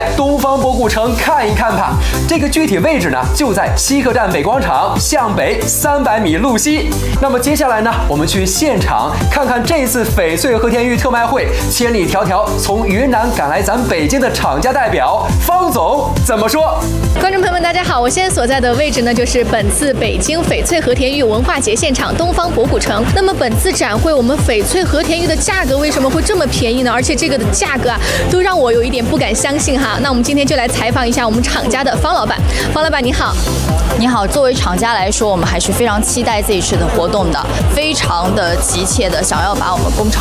东方博古城看一看吧。这个具体位置呢，就在西客站北广场向北300米路西。那么接下来呢，我们去现场看看这次翡翠和田玉特卖会千里迢迢从云南赶来咱北京的厂家代表方总怎么说。 观众朋友们，大家好，我现在所在的位置呢，就是本次北京翡翠和田玉文化节现场东方博古城。那么本次展会，我们翡翠和田玉的价格为什么会这么便宜呢？而且这个的价格啊，都让我有一点不敢相信哈。那我们今天就来采访一下我们厂家的方老板。方老板你好。 你好，作为厂家来说，我们还是非常期待这一次的活动的，非常的急切的想要把我们工厂